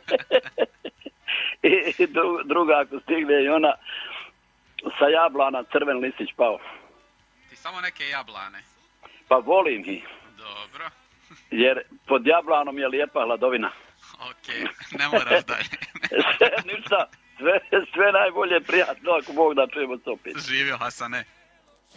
I druga ako stigne i ona sa jablana crven listić pao. Ti samo neke jablane. Pa volim ih. Dobro. Jer pod jablanom je lijepa hladovina. Okej, ne moraš dalje. Ništa, sve najbolje prijatno ako Bog da čujemo se opet. Živio Hasane.